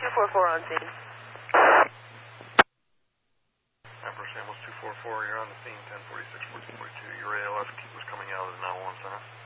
244 on scene. Empress Ambulance 244, you're on the scene, 1046, 1442. Your ALS was coming out of the 911 center.